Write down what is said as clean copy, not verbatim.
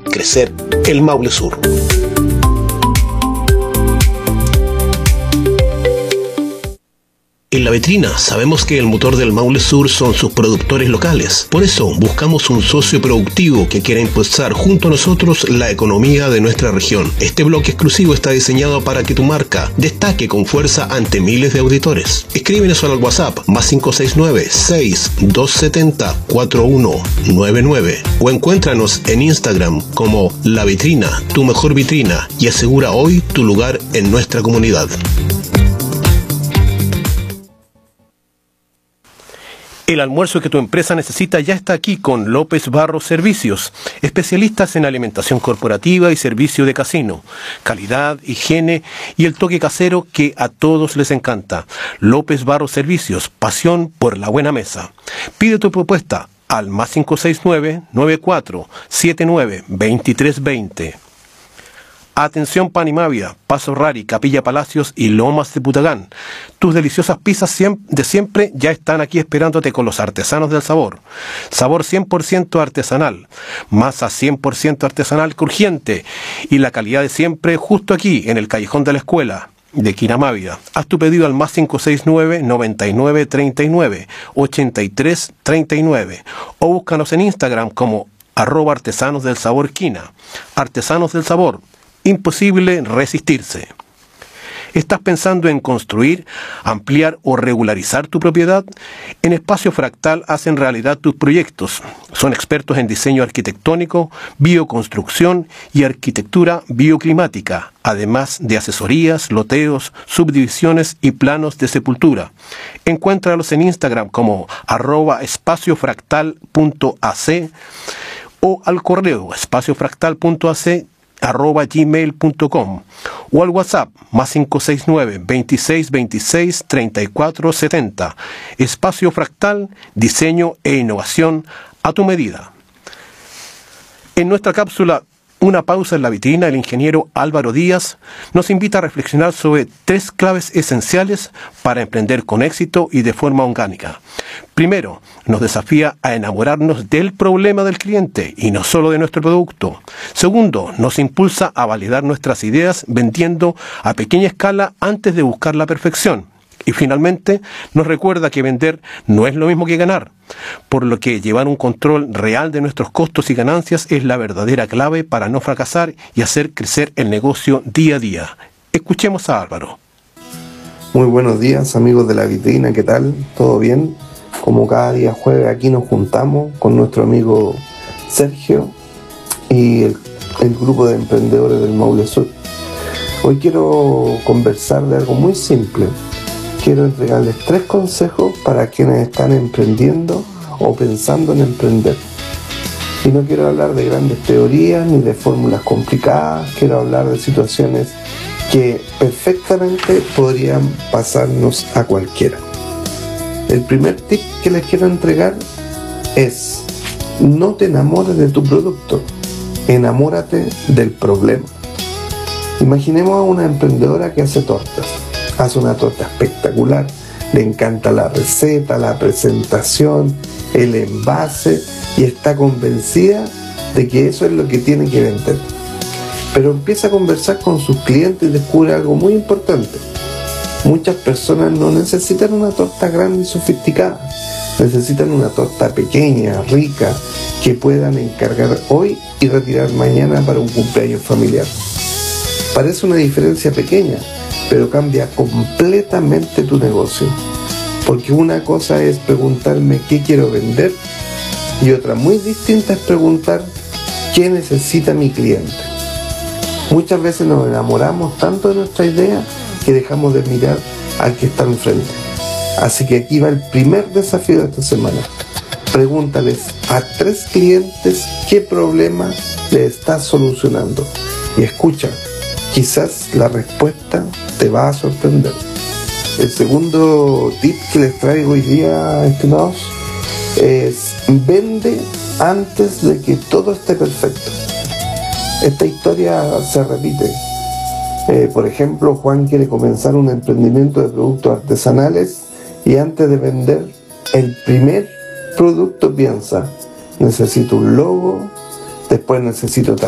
crecer el Maule Sur. En La Vitrina sabemos que el motor del Maule Sur son sus productores locales. Por eso buscamos un socio productivo que quiera impulsar junto a nosotros la economía de nuestra región. Este bloque exclusivo está diseñado para que tu marca destaque con fuerza ante miles de auditores. Escríbenos al WhatsApp +569-6270-4199 o encuéntranos en Instagram como La Vitrina, tu mejor vitrina, y asegura hoy tu lugar en nuestra comunidad. El almuerzo que tu empresa necesita ya está aquí con López Barros Servicios, especialistas en alimentación corporativa y servicio de casino, calidad, higiene y el toque casero que a todos les encanta. López Barros Servicios, pasión por la buena mesa. Pide tu propuesta al +569-9479-2320. Atención Panimávida, Paso Rari, Capilla Palacios y Lomas de Putagán. Tus deliciosas pizzas de siempre ya están aquí esperándote con los artesanos del sabor. Sabor 100% artesanal, masa 100% artesanal crujiente y la calidad de siempre justo aquí en el callejón de la escuela de Quinamávida. Haz tu pedido al +569-9939-8339 o búscanos en Instagram como @artesanos del sabor Quina. Artesanos del sabor. Imposible resistirse. ¿Estás pensando en construir, ampliar o regularizar tu propiedad? En Espacio Fractal hacen realidad tus proyectos. Son expertos en diseño arquitectónico, bioconstrucción y arquitectura bioclimática, además de asesorías, loteos, subdivisiones y planos de sepultura. Encuéntralos en Instagram como @espaciofractal.ac o al correo espaciofractal.ac@gmail.com o al WhatsApp +569-2626-3470. Espacio Fractal, diseño e innovación a tu medida. En nuestra cápsula Una pausa en la vitrina, el ingeniero Álvaro Díaz nos invita a reflexionar sobre 3 claves esenciales para emprender con éxito y de forma orgánica. Primero, nos desafía a enamorarnos del problema del cliente y no solo de nuestro producto. Segundo, nos impulsa a validar nuestras ideas vendiendo a pequeña escala antes de buscar la perfección. Y finalmente, nos recuerda que vender no es lo mismo que ganar, por lo que llevar un control real de nuestros costos y ganancias es la verdadera clave para no fracasar y hacer crecer el negocio día a día. Escuchemos a Álvaro. Muy buenos días, amigos de La Vitrina, ¿qué tal? ¿Todo bien? Como cada día jueves aquí nos juntamos con nuestro amigo Sergio y el grupo de emprendedores del Maule Sur. Hoy quiero conversar de algo muy simple. Quiero entregarles 3 consejos para quienes están emprendiendo o pensando en emprender. Y no quiero hablar de grandes teorías ni de fórmulas complicadas, quiero hablar de situaciones que perfectamente podrían pasarnos a cualquiera. El primer tip que les quiero entregar es: no te enamores de tu producto, enamórate del problema. Imaginemos a una emprendedora que hace tortas. Hace una torta espectacular, le encanta la receta, la presentación, el envase y está convencida de que eso es lo que tiene que vender. Pero empieza a conversar con sus clientes y descubre algo muy importante. Muchas personas no necesitan una torta grande y sofisticada, necesitan una torta pequeña, rica, que puedan encargar hoy y retirar mañana para un cumpleaños familiar. Parece una diferencia pequeña, pero cambia completamente tu negocio. Porque una cosa es preguntarme qué quiero vender y otra muy distinta es preguntar qué necesita mi cliente. Muchas veces nos enamoramos tanto de nuestra idea que dejamos de mirar al que está enfrente. Así que aquí va el primer desafío de esta semana. Pregúntales a 3 clientes qué problema le estás solucionando y escucha. Quizás la respuesta te va a sorprender. El segundo tip que les traigo hoy día, estimados, es: vende antes de que todo esté perfecto. Esta historia se repite. Por ejemplo, Juan quiere comenzar un emprendimiento de productos artesanales y antes de vender el primer producto piensa: necesito un logo, después necesito